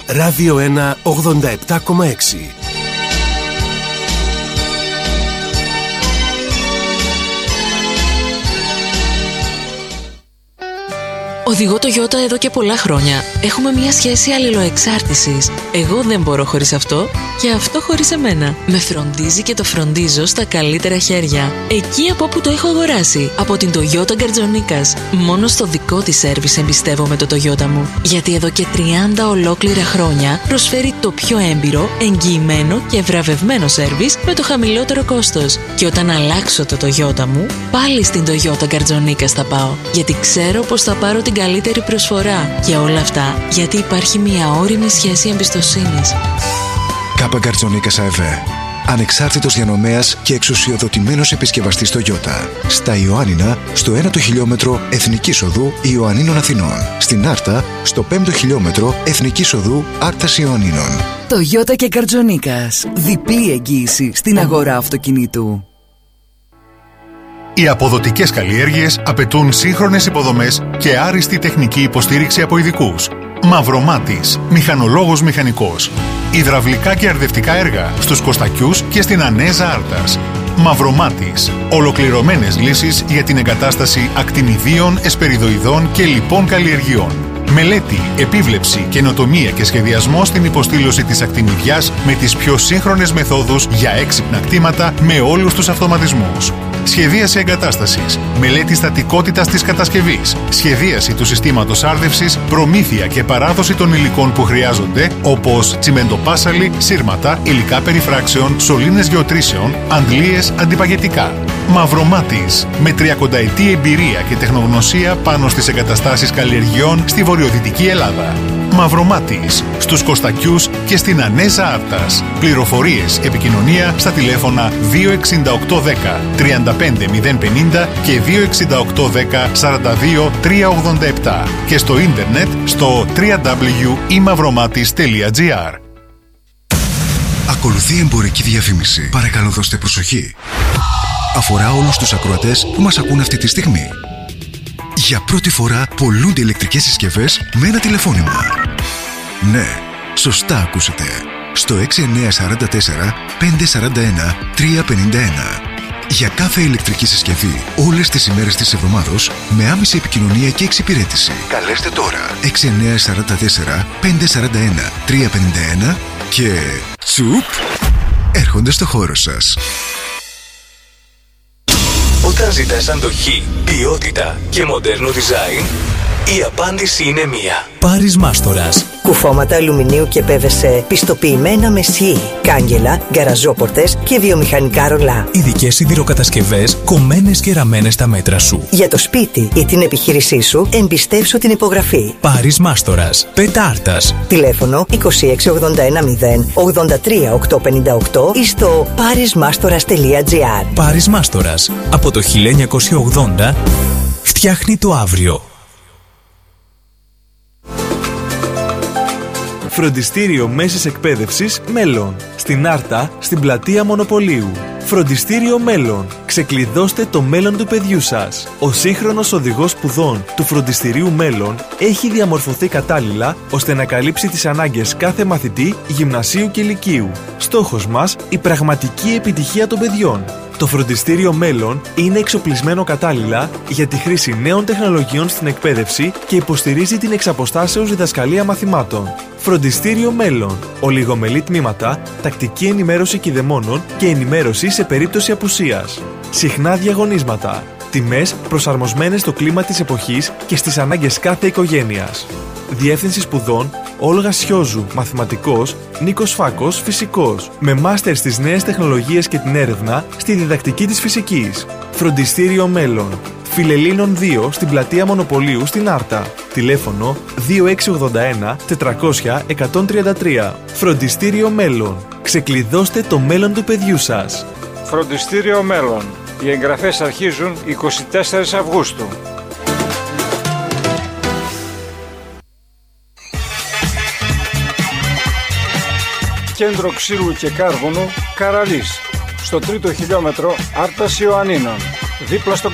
Ράδιο 1 87,6. Οδηγώ το Toyota εδώ και πολλά χρόνια. Έχουμε μια σχέση αλληλοεξάρτησης. Εγώ δεν μπορώ χωρίς αυτό και αυτό χωρίς εμένα. Με φροντίζει και το φροντίζω στα καλύτερα χέρια. Εκεί από όπου το έχω αγοράσει. Από την Toyota Γκαρτζονίκας. Μόνο στο δικό της σέρβις εμπιστεύομαι το Toyota μου. Γιατί εδώ και 30 ολόκληρα χρόνια προσφέρει το πιο έμπειρο, εγγυημένο και βραβευμένο σέρβις με το χαμηλότερο κόστος. Και όταν αλλάξω το Toyota μου, πάλι στην Toyota Γκαρτζονίκας θα πάω. Γιατί ξέρω πως θα πάρω την καλύτερη προσφορά. Και όλα αυτά γιατί υπάρχει μια ώριμη σχέση εμπιστοσύνης. Κάπα Γκαρτζονίκας ΑΕΒ. Ανεξάρτητος διανομέας και εξουσιοδοτημένος επισκευαστής Toyota. Στα Ιωάννινα, στο 1ο χιλιόμετρο Εθνικής Οδού Ιωαννίνων Αθηνών. Στην Άρτα, στο 5ο χιλιόμετρο Εθνικής Οδού Άρτας Ιωαννίνων. Toyota και Γκαρτζονίκας. Διπλή εγγύηση στην αγορά αυτοκινήτου. Οι αποδοτικές καλλιέργειες απαιτούν σύγχρονες υποδομές και άριστη τεχνική υποστήριξη από ειδικούς. Μαυρομάτης, μηχανολόγος μηχανικός. Υδραυλικά και αρδευτικά έργα στους Κωστακιούς και στην Ανέζα Άρτας. Μαυρομάτης, ολοκληρωμένες λύσεις για την εγκατάσταση ακτινιδίων, εσπεριδοειδών και λοιπών καλλιεργειών. Μελέτη, επίβλεψη, καινοτομία και σχεδιασμό στην υποστήλωση της ακτινιδιάς με τις πιο σύγχρονες μεθόδους για έξυπνα κτήματα με όλους τους αυτοματισμούς. Σχεδίαση εγκατάστασης, μελέτη στατικότητας της κατασκευής, σχεδίαση του συστήματος άρδευσης, προμήθεια και παράδοση των υλικών που χρειάζονται, όπως τσιμεντοπάσαλη, σύρματα, υλικά περιφράξεων, σωλήνες γεωτρήσεων, αντλίες, αντιπαγετικά. Μαυρομάτης, με 30ετή εμπειρία και τεχνογνωσία πάνω στις εγκαταστάσεις καλλιεργειών στη βορειοδυτική Ελλάδα. Μαυρομάτης, στους Κωστακιούς και στην Ανέζα Άρτας. Πληροφορίες, επικοινωνία στα τηλέφωνα 26810 35050 και 26810 42387 και στο ίντερνετ στο www.imavromatis.gr. Ακολουθεί εμπορική διαφήμιση. Παρακαλώ δώστε προσοχή. Αφορά όλους τους ακροατές που μας ακούν αυτή τη στιγμή. Για πρώτη φορά πωλούνται ηλεκτρικές συσκευές με ένα τηλεφώνημα. Ναι, σωστά ακούσατε. Στο 6944 541 351. Για κάθε ηλεκτρική συσκευή όλες τις ημέρες της εβδομάδος με άμεση επικοινωνία και εξυπηρέτηση. Καλέστε τώρα 6944 541 351 και τσουπ, έρχονται στο χώρο σας. Όταν ζητάς αντοχή, ποιότητα και μοντέρνο design, η απάντηση είναι μία. Πάρης Μάστορας. Κουφώματα αλουμινίου και PVC πιστοποιημένα με ΣΥ, κάγκελα, γκαραζόπορτες και βιομηχανικά ρολά. Ειδικές σιδηροκατασκευές κομμένες και ραμμένες στα μέτρα σου. Για το σπίτι ή την επιχείρησή σου, εμπιστεύσου την υπογραφή. Πάρης Μάστορας. Πέτα Άρτας. Τηλέφωνο 26810 83 858 ή στο parismastoras.gr. Πάρης Μάστορας. Από το 1980 φτιάχνει το αύριο. Φροντιστήριο Μέσης Εκπαίδευσης Μέλλον. Στην Άρτα, στην πλατεία Μονοπωλίου. Φροντιστήριο Μέλλον. Ξεκλειδώστε το μέλλον του παιδιού σας. Ο σύγχρονος οδηγός σπουδών του Φροντιστηρίου Μέλλον έχει διαμορφωθεί κατάλληλα ώστε να καλύψει τις ανάγκες κάθε μαθητή γυμνασίου και λυκείου. Στόχος μας, η πραγματική επιτυχία των παιδιών. Το Φροντιστήριο Μέλλον είναι εξοπλισμένο κατάλληλα για τη χρήση νέων τεχνολογιών στην εκπαίδευση και υποστηρίζει την εξαποστάσεως διδασκαλία μαθημάτων. Φροντιστήριο Μέλλον. Ολιγομελή τμήματα, τακτική ενημέρωση κηδεμόνων και ενημέρωση σε περίπτωση απουσίας. Συχνά διαγωνίσματα. Τιμές προσαρμοσμένες στο κλίμα της εποχής και στις ανάγκες κάθε οικογένειας. Διεύθυνση σπουδών Όλγα Σιόζου, μαθηματικός, Νίκος Φάκος, φυσικός. Με μάστερ στις νέες τεχνολογίες και την έρευνα στη διδακτική της φυσικής. Φροντιστήριο Μέλλον. Φιλελλήνων 2 στην πλατεία Μονοπωλίου στην Άρτα. Τηλέφωνο 2681 400 133. Φροντιστήριο Μέλλον. Ξεκλειδώστε το μέλλον του παιδιού σας. Φροντιστήριο Μέλλον. Οι εγγραφές αρχίζουν 24 Αυγούστου. Κέντρο ξύλου και κάρβουνου Καραλής. Στο 3ο χιλιόμετρο Άρτας Ιωαννίνων. Δίπλα στον